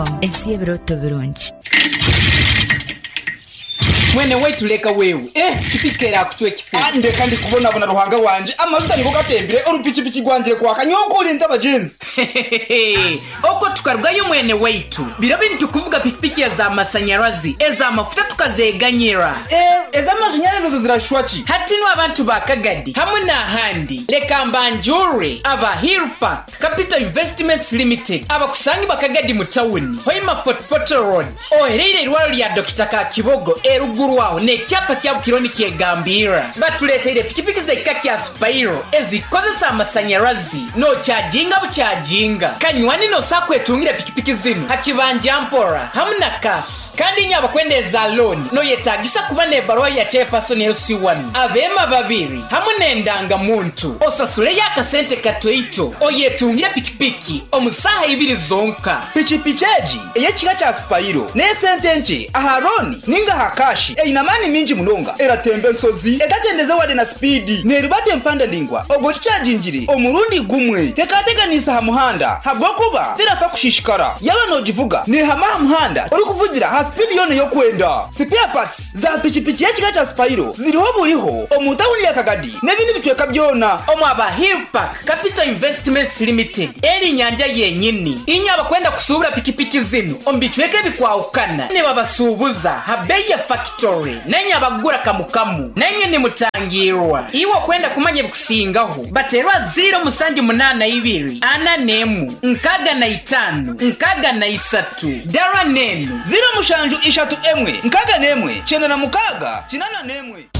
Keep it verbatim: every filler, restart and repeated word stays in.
Ensi y'ebiroto birungi. Mwene wetu leka wewe eh kipikera kutwe kifu ande kandi kubona bona ruhanga wanje amavuta niko gatembere urupikipiki gwangire kwa kanyonko urinda abagenzi oko tukarugayo mwene wetu birabini tukuvuga pikipiki ya za masanyarazi eza mafuta tukazeganyira eh eza mashanyarazi zo zirashwachi hatino abantu bakagadi hamwe na handi leka mbanjure aba Hill Park Capital Investments Limited aba kusangi bakagadi mutawuni hoima Fort Portal Road oherere irwaro lya Doctor Kakibogo eru Guruwao ne cyapa cya kironi kiegambira batuletera pikipiki zeka kya Spiro ezikozesa amasanyarazi no charginga bucharginga kanywani no sakwetungira pikipiki zino hakibanja ampora hamna cash kandi nyaba kwendeza loan no yetagisa kuba ne barwa ya chairperson L C one abema babiri hamwe ndanga muntu osasule yaka sente katoito oyetungira pikipiki omusaha ibiri zonka pikipiki eji eyekika kya Spiro ne sente nche aharoni ninga hakashi einamani minji munonga eratembe nsozi etatendeze wade na speed neribate mpanda ndingwa ogo chargingiri omurundi gumwe tekateganisa ha muhanda habwokuba tirafa kushishikara yaba no jivuga ne hama muhanda uri kuvugira ha speed yone yo kwenda spare parts za pichipichi yekika kya Spiro ziriho buriho omutawuni ya Kagadi nebindi bitweka byona omwaba Hill Park Capital Investments Limited eri nyanja yenyini inyaba kwenda kusubura pikipiki zino ombitweke bikwaukana ne babasubuza habeya factory nenya bagura kamukamu nenye ni mutangirwa iwo kwenda kumanye bukusingaho baterwa zero musanji munana ibiri ana nemu nkaga na itanu nkaga na isatu dara nenu zero mushanju ishatu emwe nkaga nemwe chena na mukaga chinana nemwe